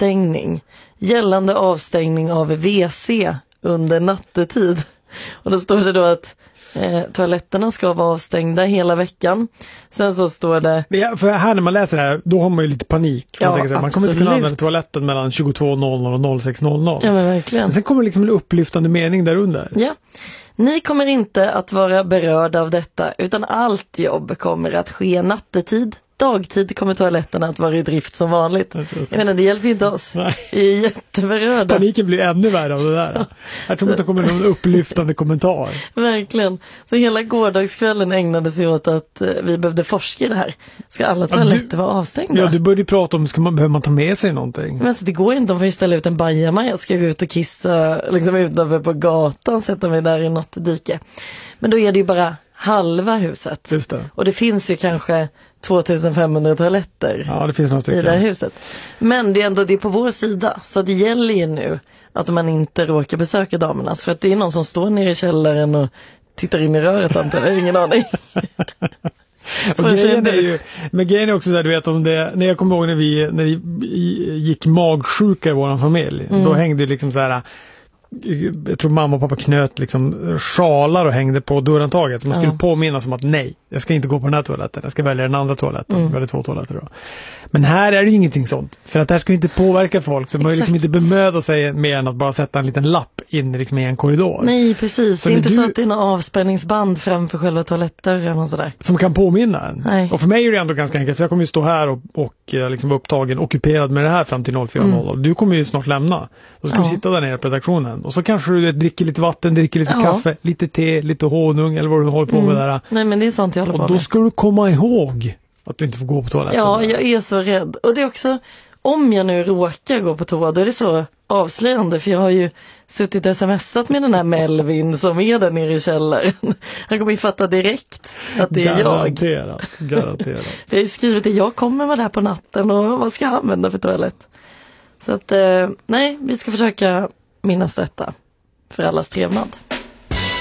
avstängning. Gällande avstängning av WC under nattetid. Och då står det då att toaletterna ska vara avstängda hela veckan. Sen så står det... För här när man läser det här, då har man ju lite panik. Man kommer inte kunna använda toaletten mellan 22.00 och 06.00. Ja, men verkligen. Men sen kommer liksom en upplyftande mening där under. Ja. Ni kommer inte att vara berörda av detta, utan allt jobb kommer att ske nattetid. Dagtid kommer toaletterna att vara i drift som vanligt. Jag menar, det hjälper inte oss. Nej. Vi är jätteberörda. Paniken blir ännu värre av det där. Jag tror inte det kommer någon upplyftande kommentar. Verkligen. Så hela gårdagskvällen ägnade sig åt att vi behövde forska i det här. Ska alla toaletter vara avstängda? Ja, du började prata om, behöver man ta med sig någonting? Men alltså, det går inte, de får ju ställa ut en bajamaja. Jag ska gå ut och kissa liksom utanför på gatan, sätta mig där i något dike. Men då är det ju bara halva huset. Just det. Och det finns ju kanske 2500 toaletter det finns några stycken i det här huset. Men det är på vår sida. Så det gäller ju nu att man inte råkar besöka damernas. För att det är någon som står nere i källaren och tittar in i röret, antar jag. Ingen aning. Men grejen är också så här, du vet, om det, när jag kommer ihåg när det gick magsjuka i vår familj, då hängde det liksom så här, jag tror mamma och pappa knöt liksom sjalar och hängde på dörrantaget. Man skulle påminnas om att nej, jag ska inte gå på den här toaletten. Jag ska välja den andra toaletten. Vi hade 2 toaletter då. Men här är det ju ingenting sånt. För att det här ska ju inte påverka folk. Så man ju liksom inte bemöda sig mer än att bara sätta en liten lapp in liksom i en korridor. Nej, precis. Så det är inte så att det är någon avspänningsband framför själva toalettdörren och sådär. Som kan påminna en. Nej. Och för mig är det ändå ganska enkelt. För jag kommer ju stå här och liksom vara upptagen, ockuperad med det här fram till 04.00. Du kommer ju snart lämna. Då ska vi sitta där nere på redaktionen. Och så kanske du dricker lite vatten, dricker lite kaffe, lite te, lite honung eller vad du håller på med där. Nej, men det är sånt jag håller på med. Och då ska du komma ihåg att du inte får gå på toaletten. Ja, jag är så rädd. Och det är också, om jag nu råkar gå på toa, då är det så avslöjande. För jag har ju suttit och smsat med den här Melvin som är där nere i källaren. Han kommer ju fatta direkt att det är Garanterat. jag har ju skrivit att jag kommer vara där på natten och vad ska jag använda för toalett? Så att, nej, vi ska försöka minnas detta för allas trevnad.